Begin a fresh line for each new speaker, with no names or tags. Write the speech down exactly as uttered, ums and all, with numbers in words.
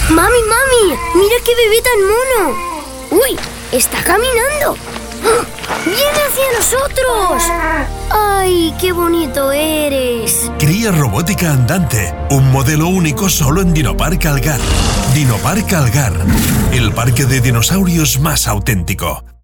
¡Mami, mami! ¡Mira qué bebé tan mono! ¡Uy! ¡Está caminando! ¡Viene hacia nosotros! ¡Ay, qué bonito eres!
Cría robótica andante, un modelo único solo en Dinopark Algar. Dinopark Algar, el parque de dinosaurios más auténtico.